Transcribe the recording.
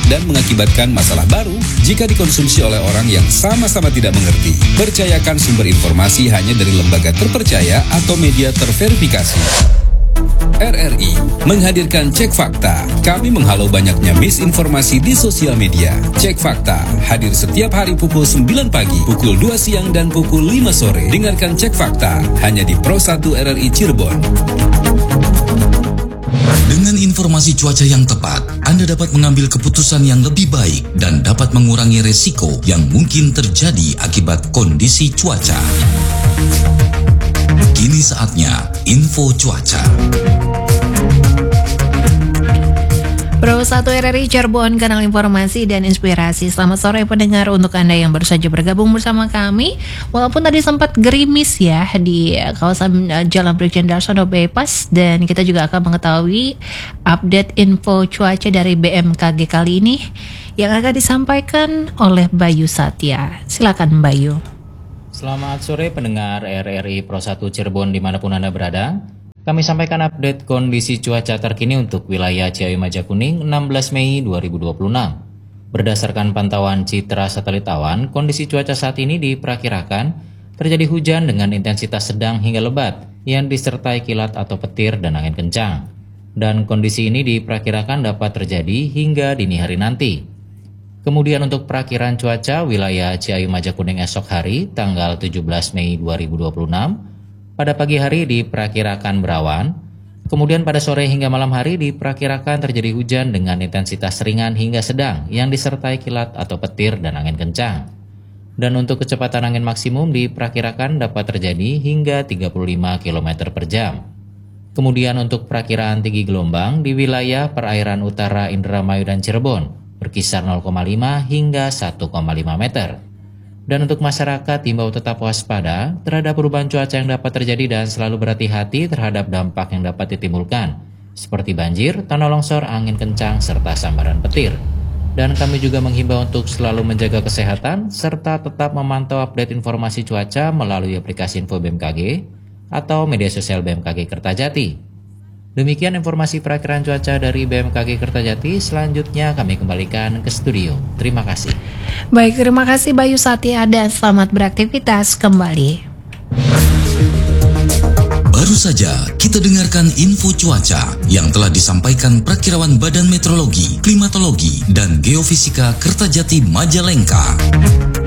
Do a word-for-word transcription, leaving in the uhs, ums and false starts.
dan mengakibatkan masalah baru jika dikonsumsi oleh orang yang sama-sama tidak mengerti. Percayakan sumber informasi hanya dari lembaga terpercaya atau media terverifikasi. R R I menghadirkan Cek Fakta. Kami menghalau banyaknya misinformasi di sosial media. Cek Fakta hadir setiap hari pukul sembilan pagi, pukul dua siang, dan pukul lima sore. Dengarkan Cek Fakta hanya di Pro satu R R I Cirebon. Dengan informasi cuaca yang tepat, Anda dapat mengambil keputusan yang lebih baik dan dapat mengurangi resiko yang mungkin terjadi akibat kondisi cuaca. Kini saatnya info cuaca. Pro satu R R I Cirebon, kanal informasi dan inspirasi. Selamat sore pendengar, untuk Anda yang baru saja bergabung bersama kami. Walaupun tadi sempat gerimis ya di kawasan Jalan Brigjen Darsono Bypass, dan kita juga akan mengetahui update info cuaca dari B M K G kali ini yang akan disampaikan oleh Bayu Satya. Silakan Bayu. Selamat sore pendengar R R I Pro satu Cirebon dimanapun Anda berada. Kami sampaikan update kondisi cuaca terkini untuk wilayah Ciawi Majakuning enam belas Mei dua ribu dua puluh enam. Berdasarkan pantauan citra satelit awan, kondisi cuaca saat ini diperkirakan terjadi hujan dengan intensitas sedang hingga lebat yang disertai kilat atau petir dan angin kencang. Dan kondisi ini diperkirakan dapat terjadi hingga dini hari nanti. Kemudian untuk perakiran cuaca wilayah Ciawi Majakuning esok hari tanggal tujuh belas Mei dua ribu dua puluh enam, pada pagi hari diperkirakan berawan, kemudian pada sore hingga malam hari diperkirakan terjadi hujan dengan intensitas ringan hingga sedang yang disertai kilat atau petir dan angin kencang. Dan untuk kecepatan angin maksimum diperkirakan dapat terjadi hingga tiga puluh lima kilometer per jam. Kemudian untuk perakiraan tinggi gelombang di wilayah perairan utara Indramayu dan Cirebon berkisar nol koma lima hingga satu koma lima meter. Dan untuk masyarakat diimbau tetap waspada terhadap perubahan cuaca yang dapat terjadi dan selalu berhati-hati terhadap dampak yang dapat ditimbulkan, seperti banjir, tanah longsor, angin kencang, serta sambaran petir. Dan kami juga menghimbau untuk selalu menjaga kesehatan serta tetap memantau update informasi cuaca melalui aplikasi Info B M K G atau media sosial B M K G Kertajati. Demikian informasi perakiraan cuaca dari B M K G Kertajati. Selanjutnya kami kembalikan ke studio. Terima kasih. Baik, terima kasih Bayu Satya dan selamat beraktivitas kembali. Baru saja kita dengarkan info cuaca yang telah disampaikan Prakirawan Badan Meteorologi, Klimatologi, dan Geofisika Kertajati Majalengka.